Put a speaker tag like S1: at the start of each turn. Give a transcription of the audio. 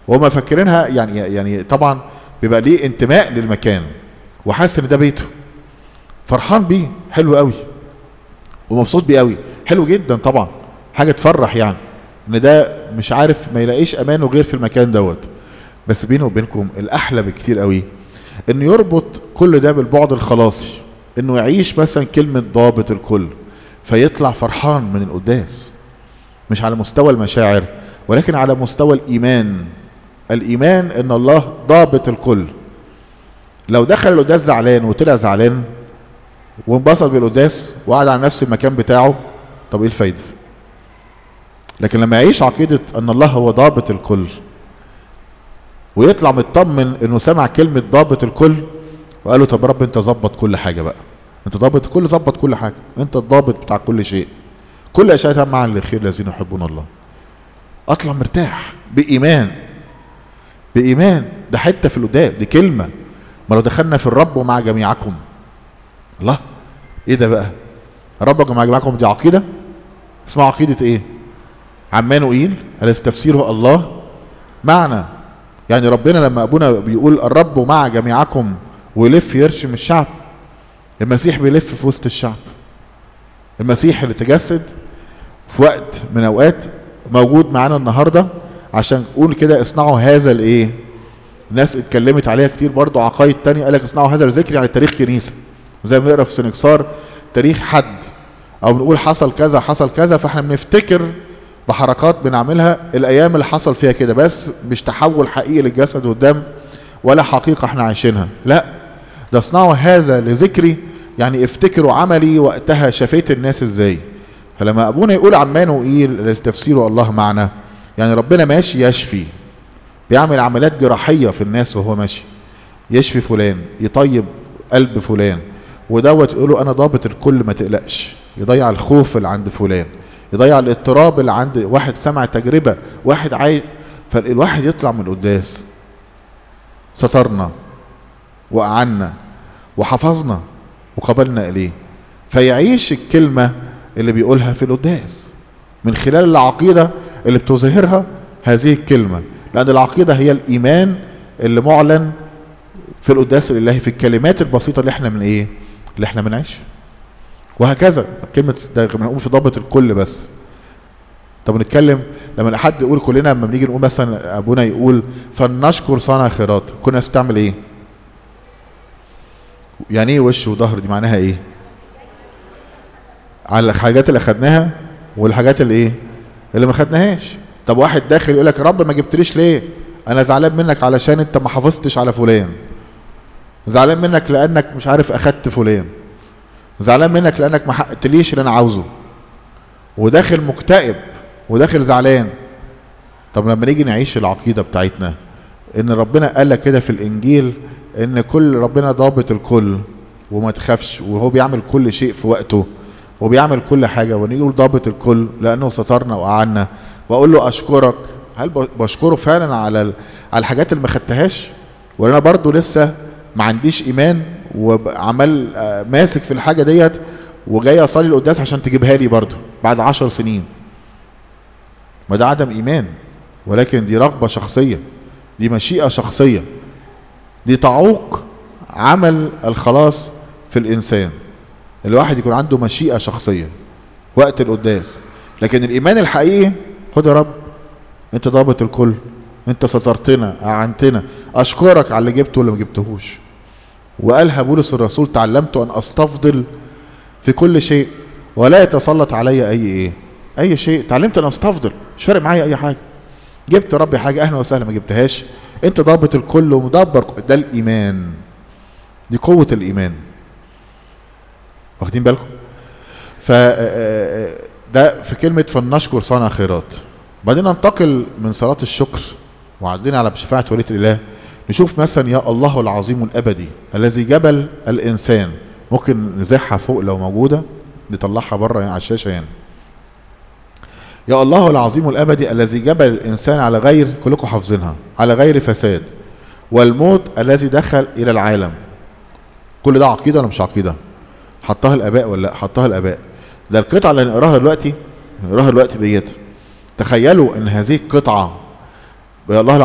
S1: وهم فاكرينها يعني طبعا بيبقى ليه انتماء للمكان وحاسس ان ده بيته، فرحان بيه، حلو قوي ومبسوط بيه قوي، حلو جدا طبعا، حاجه تفرح يعني ان ده مش عارف ما يلاقيش امانه غير في المكان دوت. بس بينه وبينكم الاحلى بكتير قوي انه يربط كل ده بالبعد الخلاصي، انه يعيش مثلا كلمه ضابط الكل، فيطلع فرحان من القداس، مش على مستوى المشاعر ولكن على مستوى الايمان. الايمان ان الله ضابط الكل. لو دخل القداس زعلان وطلع زعلان وانبسط بالقداس وقعد على نفس المكان بتاعه، طب ايه الفايده؟ لكن لما يعيش عقيده ان الله هو ضابط الكل ويطلع مطمن انه سمع كلمه ضابط الكل، وقال له طب رب انت ظبط كل حاجه بقى، انت ضابط الكل، ظبط كل حاجه، انت الضابط بتاع كل شيء، كل اشياء تم معا للخير الذين يحبون الله. اطلع مرتاح بايمان. بايمان، ده حته في القداس، دي كلمه. ما لو دخلنا في الرب ومع جميعكم، الله ايه ده بقى؟ رب ومع جميعكم دي عقيده اسمها عقيده ايه؟ عمانوئيل الذي تفسيره الله معنا. يعني ربنا لما ابونا بيقول الرب مع جميعكم ويلف يرشم الشعب، المسيح بيلف في وسط الشعب. المسيح اللي تجسد في وقت من اوقات موجود معانا النهارده، عشان نقول كده اصنعوا هذا الايه؟ الناس اتكلمت عليها كتير برضو، عقايد تانية قال لك اصنعوا هذا الذكر، يعني تاريخ كنيسه، زي ما بنقرا في سنكسار تاريخ حد، او بنقول حصل كذا حصل كذا، فاحنا بنفتكر بحركات بنعملها الايام اللي حصل فيها كده، بس مش تحول حقيقي للجسد والدم ولا حقيقه احنا عايشينها، لا، ده اصنعوا هذا لذكري، يعني افتكروا عملي وقتها شفيت الناس ازاي. فلما ابونا يقول عمانوئيل تفسيره الله معنا، يعني ربنا ماشي يشفي، بيعمل عمليات جراحيه في الناس وهو ماشي، يشفي فلان، يطيب قلب فلان، ودوت يقول له انا ضابط الكل ما تقلقش، يضيع الخوف اللي عند فلان، يضيع الاضطراب اللي عند واحد سمع تجربه، واحد عايز، فالواحد يطلع من القداس سترنا وأعنا وحفظنا وقبلنا إليه، فيعيش الكلمة اللي بيقولها في القداس من خلال العقيدة اللي بتظهرها هذه الكلمة، لأن العقيدة هي الإيمان اللي معلن في القداس الإلهي في الكلمات البسيطة اللي احنا من إيه؟ اللي احنا بنعيش. وهكذا كلمة ده بنقول في ضابط الكل بس. طب نتكلم لما حد يقول، كلنا لما بنيجي نقول مثلا ابونا يقول فلنشكر صانع خيرات، كل الناس بتعمل ايه؟ يعني ايه وش وظهر؟ دي معناها ايه؟ على الحاجات اللي اخدناها والحاجات اللي ايه؟ اللي ما خدناهاش. طب واحد داخل يقول لك رب ما جبتليش ليه؟ انا زعلان منك علشان انت ما حافظتش على فلان، زعلان منك لانك مش عارف اخدت فلان، زعلان منك لانك ما حققتليش اللي انا عاوزه، وداخل مكتئب وداخل زعلان. طب لما نيجي نعيش العقيده بتاعتنا ان ربنا قال لك كده في الانجيل ان كل ربنا ضابط الكل وما تخافش، وهو بيعمل كل شيء في وقته وبيعمل كل حاجه، ونقول ضابط الكل لانه سترنا واعنا، واقول له اشكرك. هل بشكره فعلا على الحاجات اللي ما خدتهاش، ولا انا برضو لسه ما عنديش ايمان وعمال ماسك في الحاجه ديت وجاي اصلي القداس عشان تجيبها لي برضو بعد 10 سنين؟ ما ده عدم ايمان، ولكن دي رغبه شخصيه، دي مشيئه شخصيه، دي تعوق عمل الخلاص في الانسان. الواحد يكون عنده مشيئه شخصيه وقت القداس، لكن الايمان الحقيقي خد يا رب انت ضابط الكل، انت سترتنا اعنتنا، اشكرك على اللي جبته واللي ما جبتهوش. وقالها بولس الرسول تعلمت ان استفضل في كل شيء ولا يتسلط علي اي شيء. تعلمت ان استفضل، مش فارق معايا اي حاجه، جبت ربي حاجه اهلا وسهلا، ما جبتهاش انت ضابط الكل ومدبر. ده الايمان، دي قوه الايمان، واخدين بالكم؟ ف ده في كلمه فلنشكر صانع خيرات. بعدين ننتقل من صلاه الشكر وعدينا على بشفاعه ولي الاله، نشوف مثلا يا الله العظيم الابدي الذي جبل الانسان. ممكن نزحها فوق لو موجوده، نطلعها بره على الشاشه يعني. يا الله العظيم الابدي الذي جبل الانسان على غير، كلكم حافظينها، على غير فساد، والموت الذي دخل الى العالم. كل ده عقيده ولا مش عقيده؟ حطها الاباء ولا لا؟ حطها الاباء. ده القطعه اللي نقراها دلوقتي ديت، تخيلوا ان هذه القطعه يا الله